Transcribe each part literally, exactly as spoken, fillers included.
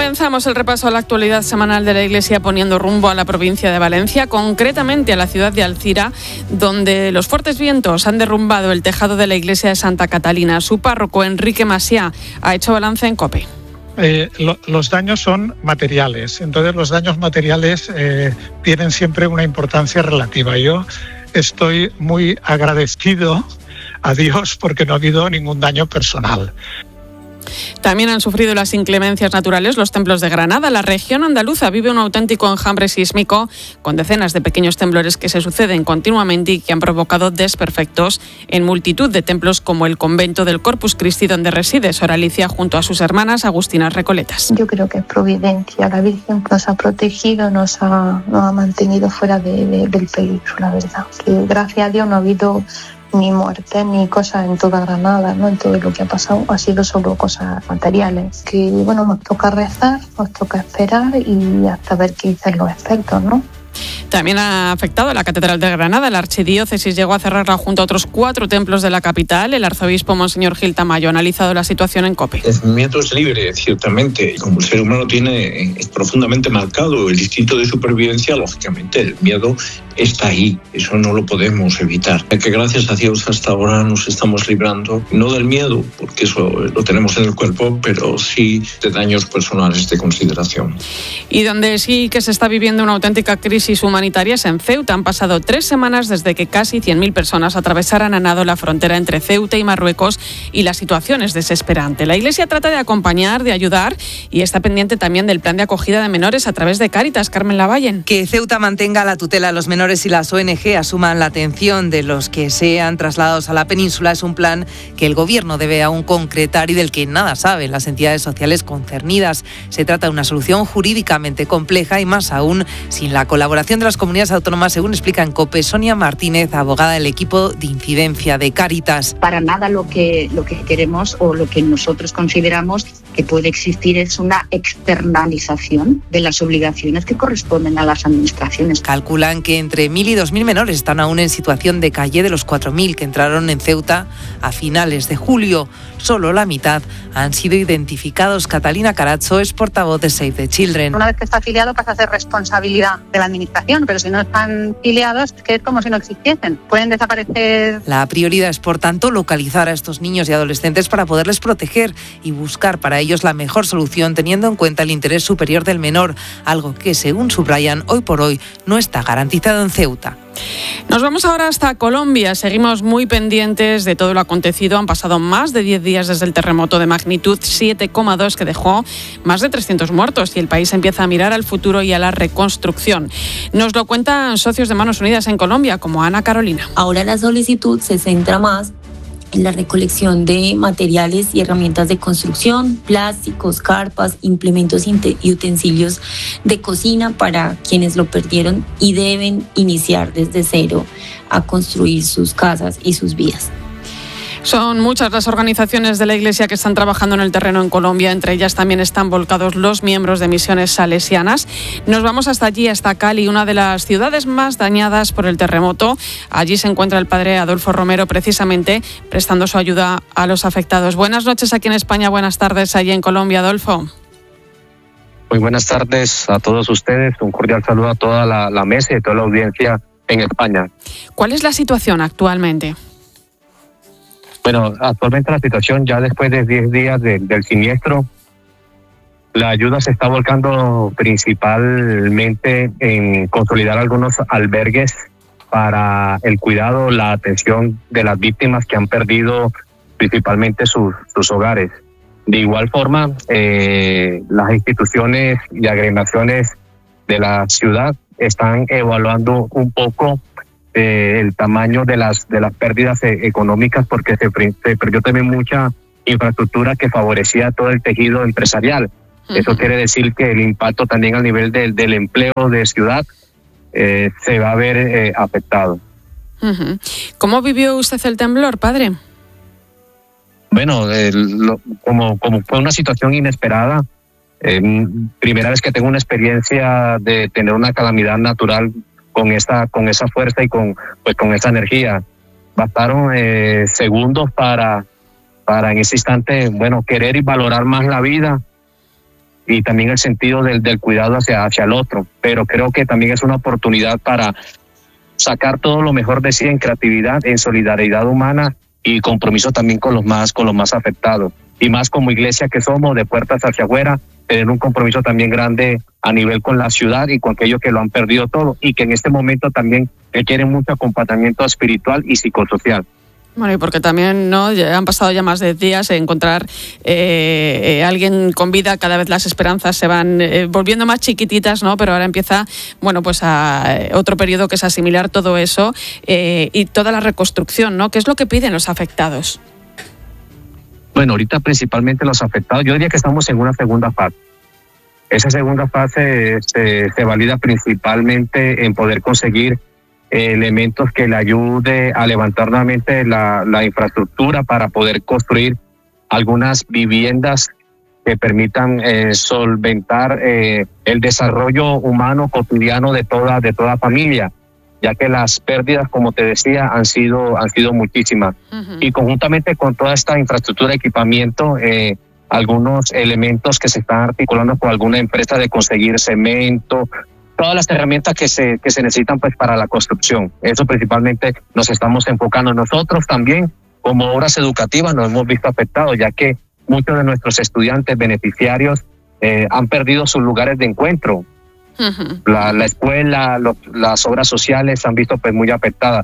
Comenzamos el repaso a la actualidad semanal de la Iglesia poniendo rumbo a la provincia de Valencia, concretamente a la ciudad de Alcira, donde los fuertes vientos han derrumbado el tejado de la iglesia de Santa Catalina. Su párroco, Enrique Masià, ha hecho balance en COPE. Eh, lo, los daños son materiales, entonces los daños materiales eh, tienen siempre una importancia relativa. Yo estoy muy agradecido a Dios porque no ha habido ningún daño personal. También han sufrido las inclemencias naturales los templos de Granada. La región andaluza vive un auténtico enjambre sísmico con decenas de pequeños temblores que se suceden continuamente y que han provocado desperfectos en multitud de templos como el convento del Corpus Christi donde reside Sor Alicia junto a sus hermanas agustinas recoletas. Yo creo que es providencia. La Virgen nos ha protegido, nos ha, nos ha mantenido fuera de, de, del peligro, la verdad. Que gracias a Dios no ha habido ni muerte ni cosas en toda Granada, ¿no? En todo lo que ha pasado ha sido solo cosas materiales. Que bueno, nos toca rezar, nos toca esperar y hasta ver qué dicen los expertos, ¿no? También ha afectado a la Catedral de Granada. La archidiócesis llegó a cerrarla junto a otros cuatro templos de la capital. El arzobispo Monseñor Gil Tamayo ha analizado la situación en COPE. El miedo es libre, ciertamente. Como el ser humano tiene profundamente marcado el instinto de supervivencia, lógicamente el miedo está ahí. Eso no lo podemos evitar. Que gracias a Dios hasta ahora nos estamos librando, no del miedo, porque eso lo tenemos en el cuerpo, pero sí de daños personales de consideración. Y donde sí que se está viviendo una auténtica crisis humanitaria es en Ceuta. Han pasado tres semanas desde que casi cien mil personas atravesaran a nado la frontera entre Ceuta y Marruecos y la situación es desesperante. La Iglesia trata de acompañar, de ayudar y está pendiente también del plan de acogida de menores a través de Cáritas. Carmen Lavallen. Que Ceuta mantenga la tutela a los menores y las O N G asuman la atención de los que sean trasladados a la península es un plan que el Gobierno debe aún concretar y del que nada saben las entidades sociales concernidas. Se trata de una solución jurídicamente compleja y más aún sin la colaboración de las comunidades autónomas, según explica en COPE Sonia Martínez, abogada del equipo de incidencia de Cáritas. Para nada lo que, lo que queremos o lo que nosotros consideramos que puede existir es una externalización de las obligaciones que corresponden a las administraciones. Calculan que entre mil y dos mil menores están aún en situación de calle de los cuatro mil que entraron en Ceuta a finales de julio. Solo la mitad han sido identificados. Catalina Carazo es portavoz de Save the Children. Una vez que está afiliado pasa a ser responsabilidad de la administración, pero si no están afiliados es que es como si no existiesen. Pueden desaparecer. La prioridad es, por tanto, localizar a estos niños y adolescentes para poderles proteger y buscar para ellos la mejor solución teniendo en cuenta el interés superior del menor, algo que, según subrayan, hoy por hoy no está garantizado en Ceuta. Nos vamos ahora hasta Colombia. Seguimos muy pendientes de todo lo acontecido. Han pasado más de diez días desde el terremoto de magnitud siete coma dos que dejó más de trescientos muertos y el país empieza a mirar al futuro y a la reconstrucción. Nos lo cuentan socios de Manos Unidas en Colombia, como Ana Carolina. Ahora la solicitud se centra más en la recolección de materiales y herramientas de construcción, plásticos, carpas, implementos y utensilios de cocina para quienes lo perdieron y deben iniciar desde cero a construir sus casas y sus vidas. Son muchas las organizaciones de la Iglesia que están trabajando en el terreno en Colombia. Entre ellas también están volcados los miembros de misiones salesianas. Nos vamos hasta allí, hasta Cali, una de las ciudades más dañadas por el terremoto. Allí se encuentra el padre Adolfo Romero, precisamente prestando su ayuda a los afectados. Buenas noches aquí en España, buenas tardes allí en Colombia, Adolfo. Muy buenas tardes a todos ustedes. Un cordial saludo a toda la, la mesa y a toda la audiencia en España. ¿Cuál es la situación actualmente? Bueno, actualmente la situación, ya después de diez días de, del siniestro, la ayuda se está volcando principalmente en consolidar algunos albergues para el cuidado, la atención de las víctimas que han perdido principalmente sus, sus hogares. De igual forma, eh, las instituciones y agremiaciones de la ciudad están evaluando un poco Eh, el tamaño de las de las pérdidas eh, económicas porque se, se perdió también mucha infraestructura que favorecía todo el tejido empresarial. Uh-huh. Eso quiere decir que el impacto también al nivel del, del empleo de ciudad eh, se va a ver eh, afectado. Uh-huh. ¿Cómo vivió usted el temblor, padre? Bueno, eh, lo, como, como fue una situación inesperada, eh, primera vez que tengo una experiencia de tener una calamidad natural con esa con esa fuerza y con pues con esa energía. Bastaron eh, segundos para para en ese instante, bueno, querer y valorar más la vida y también el sentido del, del cuidado hacia, hacia el otro. Pero creo que también es una oportunidad para sacar todo lo mejor de sí en creatividad, en solidaridad humana y compromiso también con los más, con los más afectados. Y más como iglesia que somos, de puertas hacia afuera, tener un compromiso también grande a nivel con la ciudad y con aquellos que lo han perdido todo y que en este momento también requieren mucho acompañamiento espiritual y psicosocial. Bueno, y porque también no ya han pasado ya más de días, encontrar eh, eh, alguien con vida, cada vez las esperanzas se van eh, volviendo más chiquititas, ¿no? Pero ahora empieza, bueno, pues a eh, otro periodo que es asimilar todo eso eh, y toda la reconstrucción, ¿no? ¿Qué es lo que piden los afectados? Bueno, ahorita principalmente los afectados, yo diría que estamos en una segunda fase. Esa segunda fase se, se valida principalmente en poder conseguir eh, elementos que le ayude a levantar nuevamente la, la infraestructura para poder construir algunas viviendas que permitan eh, solventar eh, el desarrollo humano cotidiano de toda, de toda familia, ya que las pérdidas, como te decía, han sido, han sido muchísimas. Uh-huh. Y conjuntamente con toda esta infraestructura de equipamiento, eh, algunos elementos que se están articulando con alguna empresa de conseguir cemento, todas las herramientas que se, que se necesitan pues para la construcción. Eso principalmente nos estamos enfocando. Nosotros también, como obras educativas, nos hemos visto afectados, ya que muchos de nuestros estudiantes beneficiarios eh, han perdido sus lugares de encuentro. Uh-huh. La, la escuela, los, las obras sociales se han visto pues muy afectadas.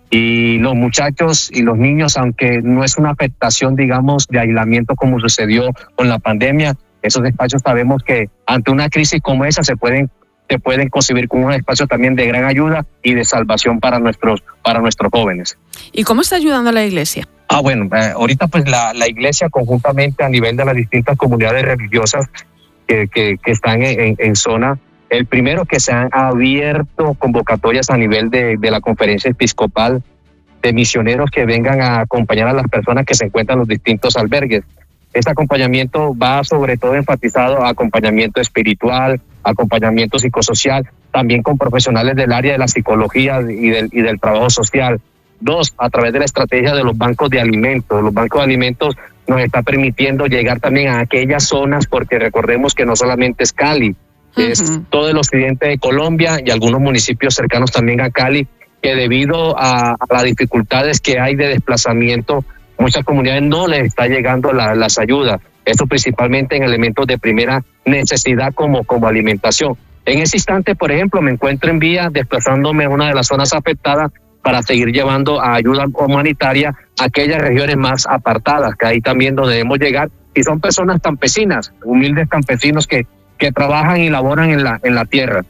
Y los muchachos y los niños, aunque no es una afectación, digamos, de aislamiento como sucedió con la pandemia, esos espacios sabemos que ante una crisis como esa se pueden, se pueden concebir como un espacio también de gran ayuda y de salvación para nuestros, para nuestros jóvenes. ¿Y cómo está ayudando la Iglesia? Ah, bueno, eh, ahorita pues la, la Iglesia conjuntamente a nivel de las distintas comunidades religiosas que, que, que están en, en, en zona. El primero, que se han abierto convocatorias a nivel de, de la conferencia episcopal de misioneros que vengan a acompañar a las personas que se encuentran en los distintos albergues. Este acompañamiento va sobre todo enfatizado a acompañamiento espiritual, acompañamiento psicosocial, también con profesionales del área de la psicología y del, y del trabajo social. Dos, a través de la estrategia de los bancos de alimentos. Los bancos de alimentos nos está permitiendo llegar también a aquellas zonas, porque recordemos que no solamente es Cali, es uh-huh. todo el occidente de Colombia y algunos municipios cercanos también a Cali, que debido a, a las dificultades que hay de desplazamiento, muchas comunidades no les está llegando la, las ayudas. Esto principalmente en elementos de primera necesidad como, como alimentación. En ese instante, por ejemplo, me encuentro en vía desplazándome a una de las zonas afectadas para seguir llevando a ayuda humanitaria a aquellas regiones más apartadas, que ahí también donde debemos llegar. Y son personas campesinas, humildes campesinos que que trabajan y laboran en la, en la tierra.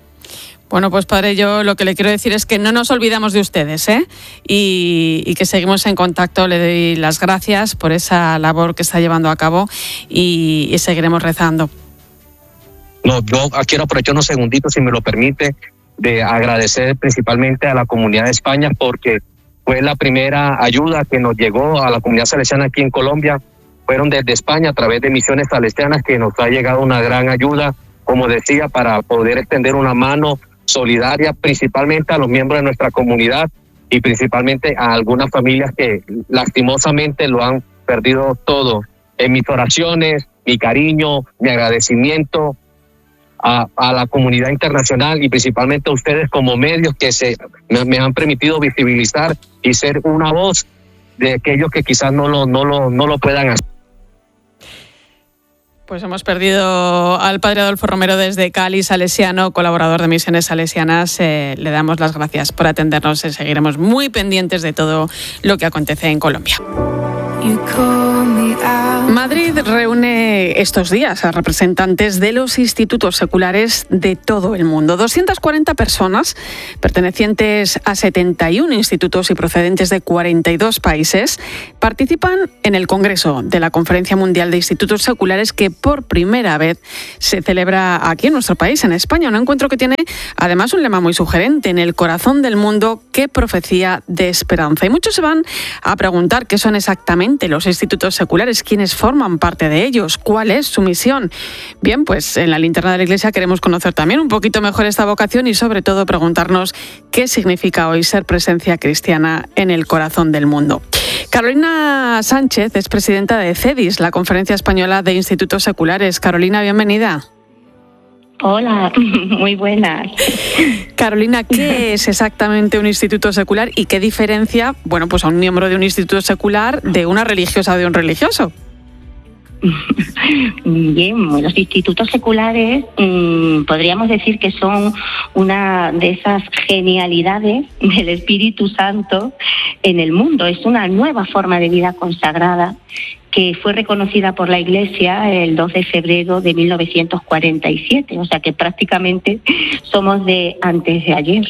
Bueno, pues padre, yo lo que le quiero decir es que no nos olvidamos de ustedes, ¿eh? Y, y que seguimos en contacto. Le doy las gracias por esa labor que está llevando a cabo y, y seguiremos rezando. No, yo quiero aprovechar unos segunditos, si me lo permite, de agradecer principalmente a la Comunidad de España, porque fue la primera ayuda que nos llegó a la comunidad salesiana aquí en Colombia. Fueron desde España a través de Misiones Salesianas que nos ha llegado una gran ayuda, como decía, para poder extender una mano solidaria principalmente a los miembros de nuestra comunidad y principalmente a algunas familias que lastimosamente lo han perdido todo. En mis oraciones, mi cariño, mi agradecimiento a, a la comunidad internacional y principalmente a ustedes como medios que se me, me han permitido visibilizar y ser una voz de aquellos que quizás no lo, no lo, no lo puedan hacer. Pues hemos perdido al padre Adolfo Romero desde Cali, salesiano, colaborador de Misiones Salesianas. Eh, le damos las gracias por atendernos y seguiremos muy pendientes de todo lo que acontece en Colombia. Madrid reúne estos días a representantes de los institutos seculares de todo el mundo. doscientas cuarenta personas pertenecientes a setenta y uno institutos y procedentes de cuarenta y dos países participan en el Congreso de la Conferencia Mundial de Institutos Seculares, que por primera vez se celebra aquí en nuestro país, en España. Un encuentro que tiene además un lema muy sugerente: en el corazón del mundo, qué profecía de esperanza. Y muchos se van a preguntar qué son exactamente los institutos seculares, quiénes forman parte de ellos, cuál es su misión. Bien, pues en la linterna de la Iglesia queremos conocer también un poquito mejor esta vocación y sobre todo preguntarnos qué significa hoy ser presencia cristiana en el corazón del mundo. Carolina Sánchez es presidenta de CEDIS, la Conferencia Española de Institutos Seculares. Carolina, bienvenida. Hola, muy buenas. Carolina, ¿qué es exactamente un instituto secular y qué diferencia, bueno, pues a un miembro de un instituto secular de una religiosa o de un religioso? Bien, los institutos seculares mmm, podríamos decir que son una de esas genialidades del Espíritu Santo en el mundo. Es una nueva forma de vida consagrada que fue reconocida por la Iglesia el dos de febrero de mil novecientos cuarenta y siete, o sea que prácticamente somos de antes de ayer.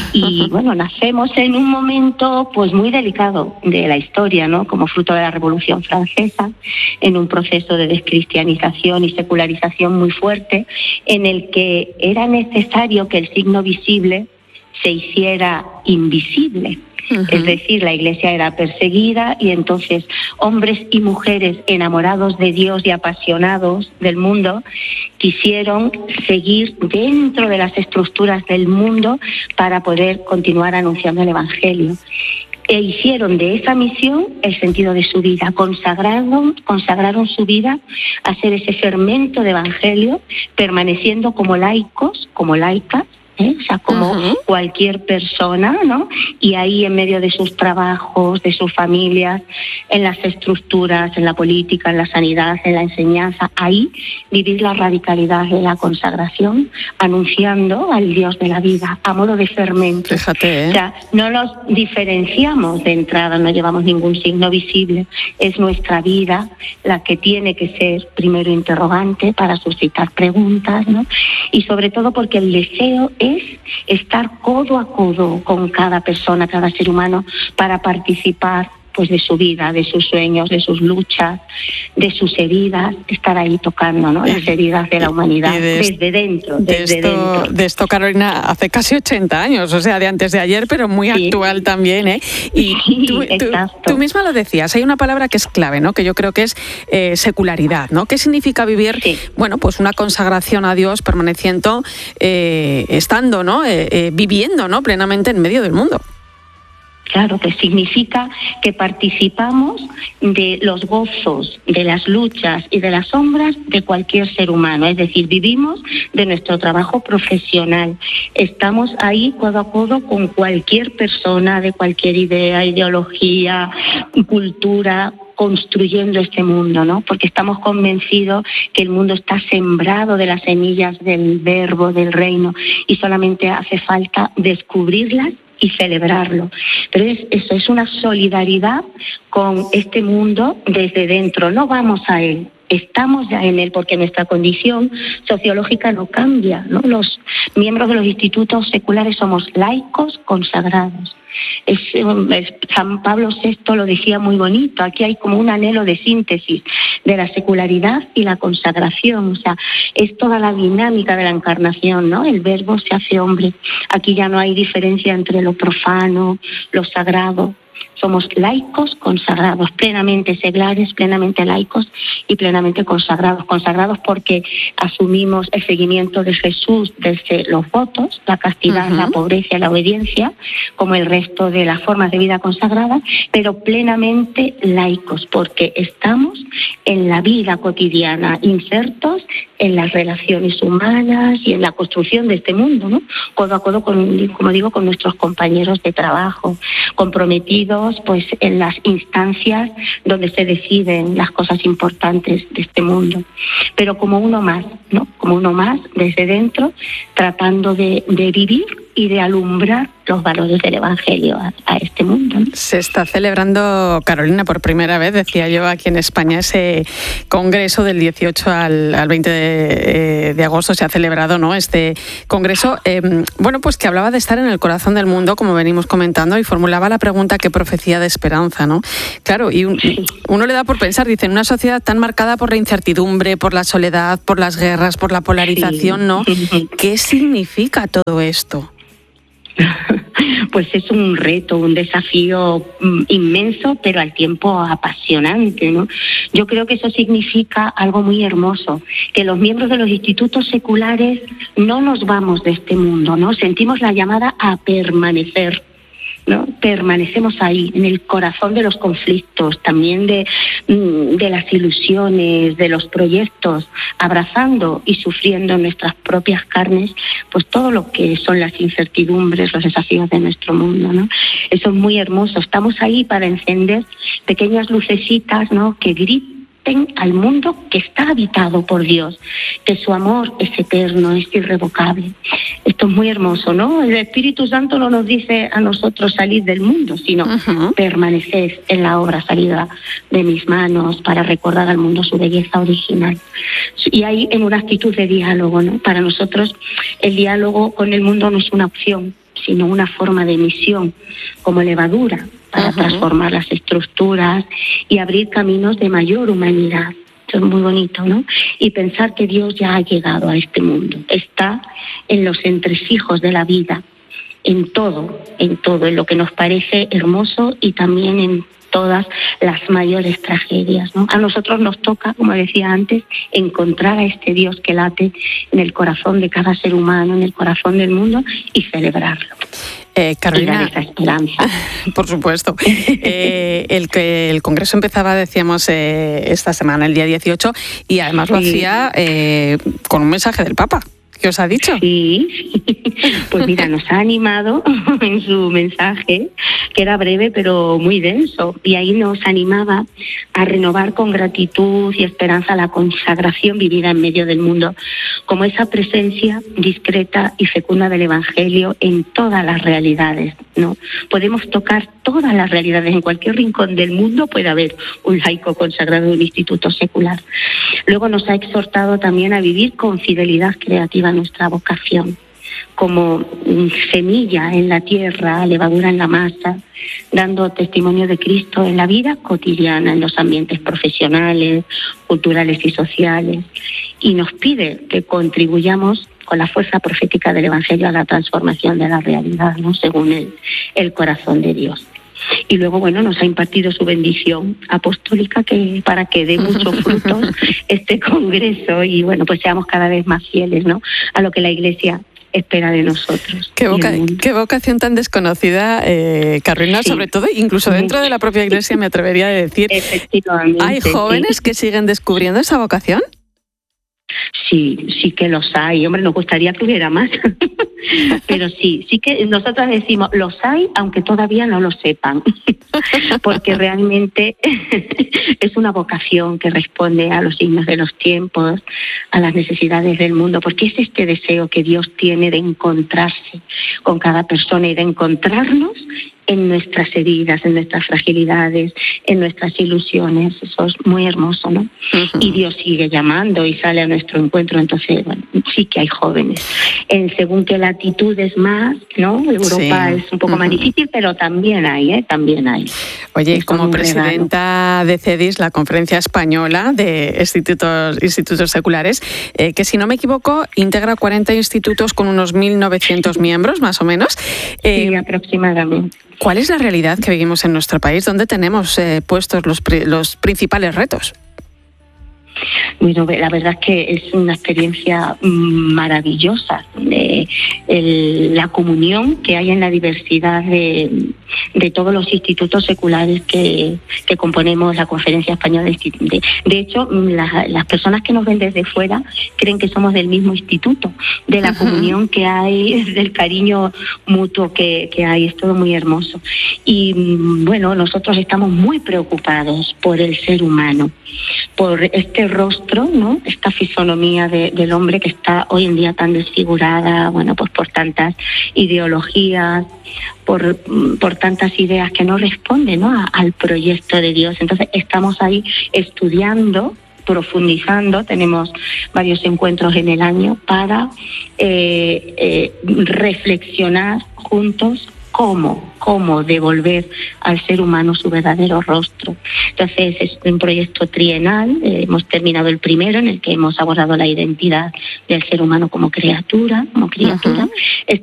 Y bueno, nacemos en un momento pues muy delicado de la historia, ¿no? Como fruto de la Revolución Francesa, en un proceso de descristianización y secularización muy fuerte, en el que era necesario que el signo visible se hiciera invisible. Uh-huh. Es decir, la Iglesia era perseguida y entonces hombres y mujeres enamorados de Dios y apasionados del mundo quisieron seguir dentro de las estructuras del mundo para poder continuar anunciando el Evangelio. E hicieron de esa misión el sentido de su vida, consagraron, consagraron su vida a ser ese fermento de Evangelio, permaneciendo como laicos, como laicas, ¿Eh? O sea, como uh-huh. cualquier persona, ¿no? Y ahí en medio de sus trabajos, de sus familias, en las estructuras, en la política, en la sanidad, en la enseñanza, ahí vivir la radicalidad de la consagración, anunciando al Dios de la vida, a modo de fermento. Fíjate, ¿eh? O sea, no los diferenciamos de entrada, no llevamos ningún signo visible, es nuestra vida la que tiene que ser primero interrogante para suscitar preguntas, ¿no? Y sobre todo porque el deseo es estar codo a codo con cada persona, cada ser humano, para participar pues de su vida, de sus sueños, de sus luchas, de sus heridas, estar ahí tocando, ¿no? Las heridas de la humanidad, de desde dentro, desde de esto, dentro. De esto, Carolina, hace casi ochenta años, o sea, de antes de ayer, pero muy sí. actual también, ¿eh? Y sí, tú, tú, tú misma lo decías, hay una palabra que es clave, ¿no? Que yo creo que es eh, secularidad, ¿no? ¿Qué significa vivir, sí. bueno, pues una consagración a Dios permaneciendo, eh, estando, ¿no? Eh, eh, viviendo, ¿no? Plenamente en medio del mundo. Claro, que significa que participamos de los gozos, de las luchas y de las sombras de cualquier ser humano. Es decir, vivimos de nuestro trabajo profesional. Estamos ahí codo a codo con cualquier persona de cualquier idea, ideología, cultura, construyendo este mundo, ¿no? Porque estamos convencidos que el mundo está sembrado de las semillas del verbo, del reino, y solamente hace falta descubrirlas y celebrarlo. Pero es, eso es una solidaridad con este mundo desde dentro. No vamos a él, estamos ya en él, porque nuestra condición sociológica no cambia, ¿no? Los miembros de los institutos seculares somos laicos consagrados. Es, es, San Pablo sexto lo decía muy bonito, aquí hay como un anhelo de síntesis de la secularidad y la consagración, o sea, es toda la dinámica de la encarnación, ¿no? El verbo se hace hombre, aquí ya no hay diferencia entre lo profano, lo sagrado. Somos laicos consagrados, plenamente seglares, plenamente laicos y plenamente consagrados. Consagrados porque asumimos el seguimiento de Jesús desde los votos, la castidad, uh-huh. la pobreza y la obediencia, como el resto de las formas de vida consagradas, pero plenamente laicos, porque estamos en la vida cotidiana, insertos en las relaciones humanas y en la construcción de este mundo, ¿no? Codo a codo, con, como digo, con nuestros compañeros de trabajo, comprometidos pues en las instancias donde se deciden las cosas importantes de este mundo, pero como uno más, ¿no? Como uno más desde dentro, tratando de, de vivir y de alumbrar los valores del Evangelio a, a este mundo, ¿no? Se está celebrando, Carolina, por primera vez, decía yo, aquí en España, ese congreso del dieciocho al, al veinte de, de agosto se ha celebrado, ¿no? Este congreso, eh, bueno, pues que hablaba de estar en el corazón del mundo, como venimos comentando, y formulaba la pregunta: ¿qué profecía de esperanza, no? Claro, y un, uno le da por pensar, dice, en una sociedad tan marcada por la incertidumbre, por la soledad, por las guerras, por la polarización, ¿no? ¿Qué significa todo esto? Pues es un reto, un desafío inmenso, pero al tiempo apasionante, ¿no? Yo creo que eso significa algo muy hermoso, que los miembros de los institutos seculares no nos vamos de este mundo, ¿no? Sentimos la llamada a permanecer. ¿no? Permanecemos ahí, en el corazón de los conflictos, también de, de las ilusiones, de los proyectos, abrazando y sufriendo en nuestras propias carnes, pues todo lo que son las incertidumbres, los desafíos de nuestro mundo, ¿no? Eso es muy hermoso. Estamos ahí para encender pequeñas lucecitas, ¿no? Que griten al mundo que está habitado por Dios, que su amor es eterno, es irrevocable. Esto es muy hermoso, ¿no? El Espíritu Santo no nos dice a nosotros salir del mundo, sino uh-huh. permanecer en la obra salida de mis manos para recordar al mundo su belleza original. Y ahí en una actitud de diálogo, ¿no? Para nosotros el diálogo con el mundo no es una opción, sino una forma de misión, como levadura, para uh-huh. transformar las estructuras y abrir caminos de mayor humanidad. Eso es muy bonito, ¿no? Y pensar que Dios ya ha llegado a este mundo, está en los entresijos de la vida, en todo, en todo, en lo que nos parece hermoso y también en todas las mayores tragedias, ¿no? A nosotros nos toca, como decía antes, encontrar a este Dios que late en el corazón de cada ser humano, en el corazón del mundo, y celebrarlo. Eh, Carolina, y dar esa esperanza. Por supuesto. Eh, el que el Congreso empezaba, decíamos, eh, esta semana, el día dieciocho, y además lo sí. hacía eh, con un mensaje del Papa. ¿Qué os ha dicho? Sí, pues mira, nos ha animado en su mensaje, que era breve pero muy denso, y ahí nos animaba a renovar con gratitud y esperanza la consagración vivida en medio del mundo, como esa presencia discreta y fecunda del Evangelio en todas las realidades, ¿no? Podemos tocar todas las realidades, en cualquier rincón del mundo puede haber un laico consagrado en un instituto secular. Luego nos ha exhortado también a vivir con fidelidad creativa nuestra vocación, como semilla en la tierra, levadura en la masa, dando testimonio de Cristo en la vida cotidiana, en los ambientes profesionales, culturales y sociales. Y nos pide que contribuyamos con la fuerza profética del Evangelio a la transformación de la realidad, ¿no? Según el, el corazón de Dios. Y luego, bueno, nos ha impartido su bendición apostólica que para que dé muchos frutos este congreso y, bueno, pues seamos cada vez más fieles, ¿no?, a lo que la Iglesia espera de nosotros. Qué, voca- qué vocación tan desconocida, eh, Carolina, sí. sobre todo, incluso dentro de la propia Iglesia, me atrevería a decir. Efectivamente. ¿Hay jóvenes sí. que siguen descubriendo esa vocación? Sí, sí que los hay. Hombre, nos gustaría que hubiera más. Pero sí, sí que nosotros decimos, los hay, aunque todavía no lo sepan. Porque realmente es una vocación que responde a los signos de los tiempos, a las necesidades del mundo, porque es este deseo que Dios tiene de encontrarse con cada persona y de encontrarnos en nuestras heridas, en nuestras fragilidades, en nuestras ilusiones. Eso es muy hermoso, ¿no? Uh-huh. Y Dios sigue llamando y sale a nuestro encuentro. Entonces, bueno, sí que hay jóvenes. En según qué latitudes más, ¿no? Europa sí. es un poco uh-huh. más difícil, pero también hay, ¿eh? También hay. Oye, es como presidenta regalo. de CEDIS, la Conferencia Española de Institutos, Institutos Seculares, eh, que si no me equivoco, integra cuarenta institutos con unos mil novecientos miembros, más o menos. Eh, sí, aproximadamente. ¿Cuál es la realidad que vivimos en nuestro país? ¿Dónde tenemos eh, puestos los, los principales retos? Bueno, la verdad es que es una experiencia maravillosa, de, el, la comunión que hay en la diversidad de, de todos los institutos seculares que, que componemos la Conferencia Española de, de, de hecho, la, las personas que nos ven desde fuera creen que somos del mismo instituto, de la uh-huh. comunión que hay, del cariño mutuo que, que hay, es todo muy hermoso. Y bueno, nosotros estamos muy preocupados por el ser humano, por este rostro, ¿no?, esta fisonomía de, del hombre que está hoy en día tan desfigurada, bueno, pues por tantas ideologías, por, por tantas ideas que no responden, ¿no?, a, al proyecto de Dios. Entonces estamos ahí estudiando, profundizando, tenemos varios encuentros en el año para eh, eh, reflexionar juntos cómo, cómo devolver al ser humano su verdadero rostro. Entonces es un proyecto trienal, eh, hemos terminado el primero en el que hemos abordado la identidad del ser humano como criatura, como criatura. Uh-huh.